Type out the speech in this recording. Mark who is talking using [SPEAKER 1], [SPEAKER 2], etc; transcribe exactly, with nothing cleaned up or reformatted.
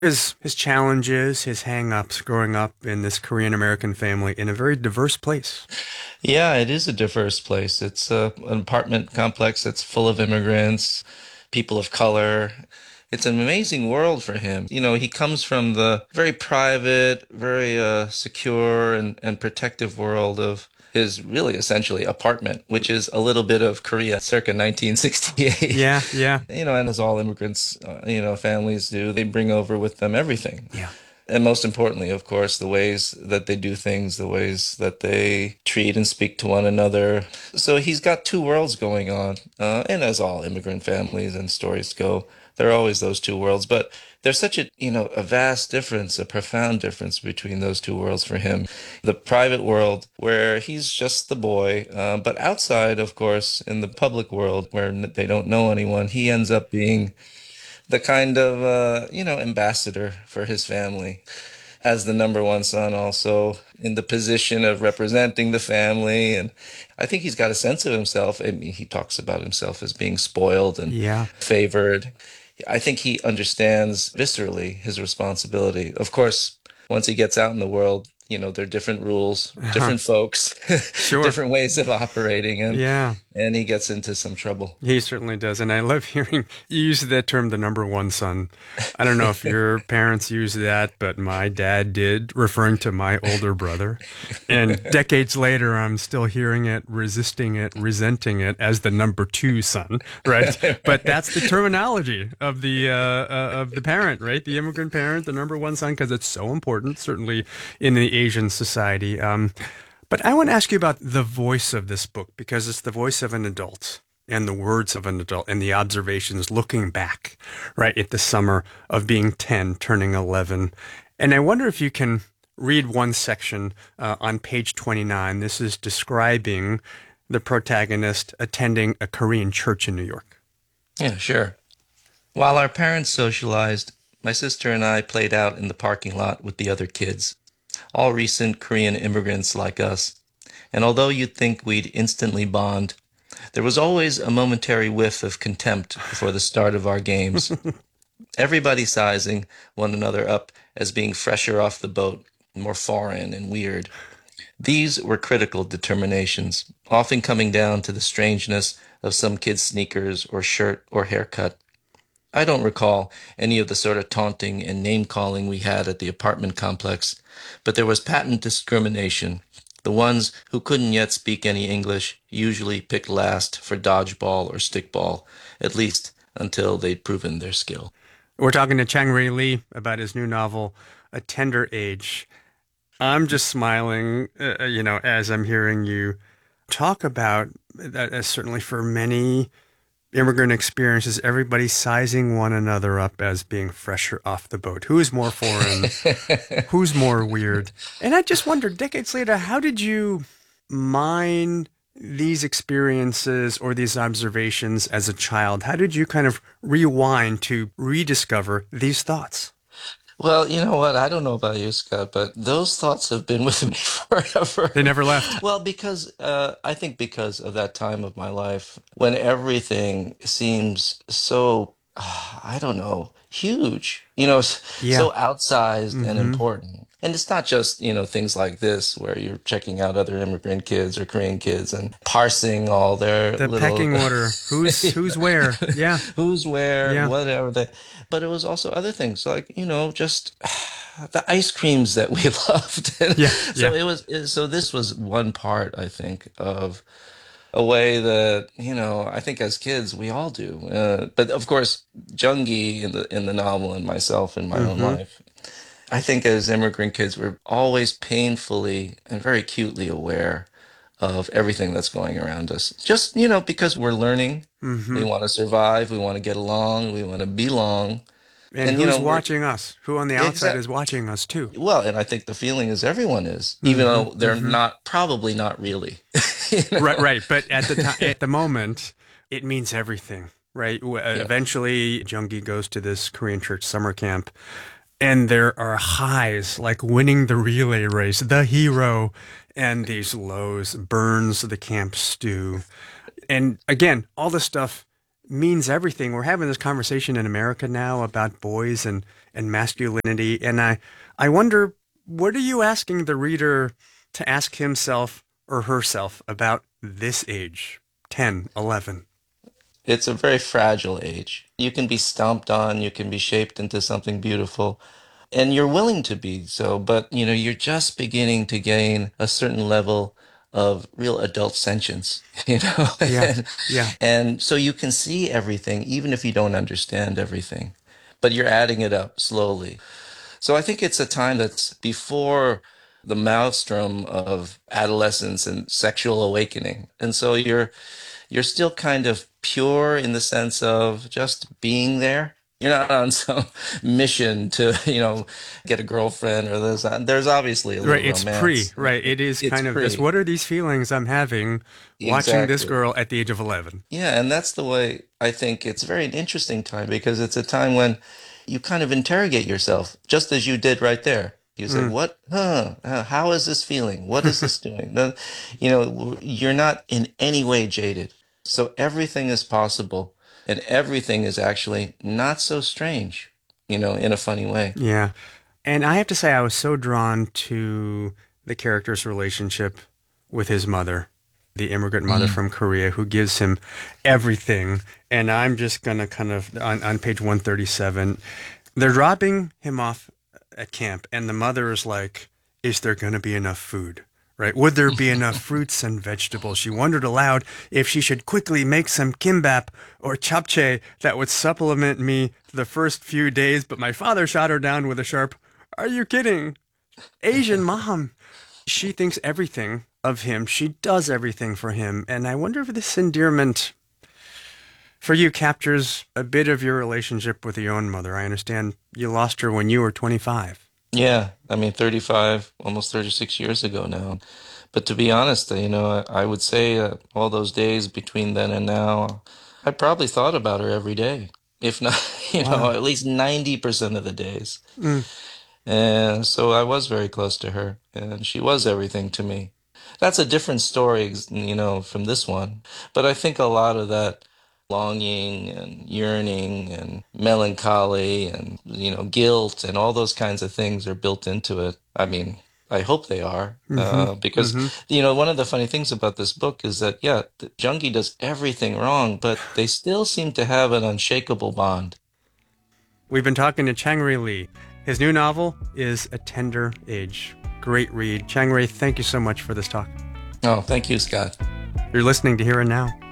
[SPEAKER 1] His his challenges, his hang-ups growing up in this Korean American family in a very diverse place.
[SPEAKER 2] Yeah, it is a diverse place. It's uh, an apartment complex that's full of immigrants, people of color. It's an amazing world for him. You know, he comes from the very private, very uh, secure and, and protective world of his really essentially apartment, which is a little bit of Korea circa nineteen sixty-eight.
[SPEAKER 1] Yeah, yeah,
[SPEAKER 2] You know, and as all immigrants, uh, you know, families do, they bring over with them everything.
[SPEAKER 1] yeah.
[SPEAKER 2] And most importantly, of course, the ways that they do things, the ways that they treat and speak to one another. So he's got two worlds going on. Uh, and as all immigrant families and stories go, there are always those two worlds. But there's such a, you know, a vast difference, a profound difference between those two worlds for him. The private world, where he's just the boy, uh, but outside, of course, in the public world, where n- they don't know anyone, he ends up being the kind of uh, you know ambassador for his family as the number one son, also in the position of representing the family. And I think he's got a sense of himself. I mean, he talks about himself as being spoiled and
[SPEAKER 1] Yeah.
[SPEAKER 2] favored. I think he understands viscerally his responsibility. Of course, once he gets out in the world, you know, there are different rules,
[SPEAKER 1] Uh-huh.
[SPEAKER 2] different folks,
[SPEAKER 1] Sure.
[SPEAKER 2] different ways of operating, and
[SPEAKER 1] Yeah.
[SPEAKER 2] and he gets into some trouble.
[SPEAKER 1] He certainly does. And I love hearing you use that term, the number one son. I don't know if your parents use that, but my dad did, referring to my older brother. And decades later, I'm still hearing it, resisting it, resenting it as the number two son, right? But that's the terminology of the uh, uh, of the parent, right? The immigrant parent, the number one son, because it's so important, certainly in the Asian society. Um, but I want to ask you about the voice of this book because it's the voice of an adult and the words of an adult and the observations looking back, right, at the summer of being ten, turning eleven. And I wonder if you can read one section uh, on page twenty-nine. This is describing the protagonist attending a Korean church in New York.
[SPEAKER 2] Yeah, sure. While our parents socialized, my sister and I played out in the parking lot with the other kids, all recent Korean immigrants like us. And although you'd think we'd instantly bond, there was always a momentary whiff of contempt before the start of our games. Everybody sizing one another up as being fresher off the boat, more foreign and weird. These were critical determinations, often coming down to the strangeness of some kid's sneakers or shirt or haircut. I don't recall any of the sort of taunting and name-calling we had at the apartment complex, but there was patent discrimination. The ones who couldn't yet speak any English usually picked last for dodgeball or stickball, at least until they'd proven their skill.
[SPEAKER 1] We're talking to Chang Rae Lee about his new novel, A Tender Age. I'm just smiling, uh, uh, you know, as I'm hearing you talk about that, as certainly for many immigrant experiences, everybody sizing one another up as being fresher off the boat. Who's more foreign? Who's more weird? And I just wondered, decades later, how did you mine these experiences or these observations as a child? How did you kind of rewind to rediscover these thoughts?
[SPEAKER 2] Well, you know what? I don't know about you, Scott, but those thoughts have been with me forever.
[SPEAKER 1] They never left.
[SPEAKER 2] Well, because uh, I think because of that time of my life when everything seems so, uh, I don't know, huge, you know, s-
[SPEAKER 1] Yeah.
[SPEAKER 2] so outsized and
[SPEAKER 1] Mm-hmm.
[SPEAKER 2] important. And it's not just, you know, things like this where you're checking out other immigrant kids or Korean kids and parsing all their
[SPEAKER 1] The
[SPEAKER 2] little
[SPEAKER 1] pecking order. Who's who's where? Yeah.
[SPEAKER 2] who's where,
[SPEAKER 1] Yeah.
[SPEAKER 2] whatever they, but it was also other things like, you know, just the ice creams that we loved. And
[SPEAKER 1] Yeah.
[SPEAKER 2] so
[SPEAKER 1] Yeah.
[SPEAKER 2] it was, it- so this was one part, I think, of a way that, you know, I think as kids we all do. Uh, but of course, Jungi in the in the novel and myself in my own
[SPEAKER 1] Mm-hmm.
[SPEAKER 2] life, I think as immigrant kids, we're always painfully and very acutely aware of everything that's going around us. Just, you know, because we're learning,
[SPEAKER 1] Mm-hmm.
[SPEAKER 2] we want to survive, we want to get along, we want to belong.
[SPEAKER 1] And
[SPEAKER 2] And, you
[SPEAKER 1] who's
[SPEAKER 2] know, we're
[SPEAKER 1] watching us? Who on the outside
[SPEAKER 2] exact.
[SPEAKER 1] is watching us too?
[SPEAKER 2] Well, and I think the feeling is everyone is, even
[SPEAKER 1] Mm-hmm.
[SPEAKER 2] though they're
[SPEAKER 1] Mm-hmm.
[SPEAKER 2] not, probably not really. You
[SPEAKER 1] Right,
[SPEAKER 2] know?
[SPEAKER 1] right. But at the time, at the moment, it means everything, right? W- uh,
[SPEAKER 2] Yeah.
[SPEAKER 1] Eventually, Jungi goes to this Korean church summer camp, and there are highs like winning the relay race, the hero, and these lows, burns the camp stew. And again, all this stuff means everything. We're having this conversation in America now about boys and and masculinity. And I, I wonder, what are you asking the reader to ask himself or herself about this age, ten, eleven?
[SPEAKER 2] It's a very fragile age. You can be stomped on, you can be shaped into something beautiful, and you're willing to be so, but you know, you're just beginning to gain a certain level of real adult sentience, you know?
[SPEAKER 1] Yeah,
[SPEAKER 2] and,
[SPEAKER 1] yeah,
[SPEAKER 2] and so you can see everything, even if you don't understand everything, but you're adding it up slowly. So I think it's a time that's before the maelstrom of adolescence and sexual awakening. And so you're you're still kind of pure in the sense of just being there. You're not on some mission to, you know, get a girlfriend or this. There's obviously a
[SPEAKER 1] right.
[SPEAKER 2] little
[SPEAKER 1] It's pre,
[SPEAKER 2] romance.
[SPEAKER 1] right. It is
[SPEAKER 2] It's
[SPEAKER 1] kind of this.
[SPEAKER 2] pre.
[SPEAKER 1] What are these feelings I'm having watching this
[SPEAKER 2] Exactly.
[SPEAKER 1] girl at the age of eleven?
[SPEAKER 2] Yeah, and that's the way I think it's very an interesting time because it's a time when you kind of interrogate yourself, just as you did right there. You say,
[SPEAKER 1] Mm.
[SPEAKER 2] "What? Huh? uh, How is this feeling? What is this doing?" No, you know, w- you're not in any way jaded. So everything is possible, and everything is actually not so strange, you know, in a funny way.
[SPEAKER 1] Yeah. And I have to say, I was so drawn to the character's relationship with his mother, the immigrant mother
[SPEAKER 2] Mm.
[SPEAKER 1] from Korea, who gives him everything. And I'm just going to kind of, on, on page one thirty-seven, they're dropping him off at camp, and the mother is like, is there going to be enough food? Right? Would there be enough fruits and vegetables? She wondered aloud if she should quickly make some kimbap or japchae that would supplement me the first few days, but my father shot her down with a sharp, "Are you kidding? Asian mom." She thinks everything of him. She does everything for him. And I wonder if this endearment for you captures a bit of your relationship with your own mother. I understand you lost her when you were twenty-five.
[SPEAKER 2] Yeah, I mean, thirty-five, almost thirty-six years ago now. But to be honest, you know, I, I would say uh, all those days between then and now, I probably thought about her every day, if not, you know,
[SPEAKER 1] Wow.
[SPEAKER 2] at least ninety percent of the days.
[SPEAKER 1] Mm.
[SPEAKER 2] And so I was very close to her, and she was everything to me. That's a different story, ex- you know, from this one. But I think a lot of that longing and yearning and melancholy and, you know, guilt and all those kinds of things are built into it. I mean, I hope they are,
[SPEAKER 1] Mm-hmm.
[SPEAKER 2] uh, because,
[SPEAKER 1] Mm-hmm.
[SPEAKER 2] you know, one of the funny things about this book is that, yeah, the Jungi does everything wrong, but they still seem to have an unshakable bond.
[SPEAKER 1] We've been talking to Chang-Rae Lee. His new novel is A Tender Age. Great read. Chang-Rae, thank you so much for this talk.
[SPEAKER 2] Oh, thank you, Scott.
[SPEAKER 1] You're listening to Here and Now.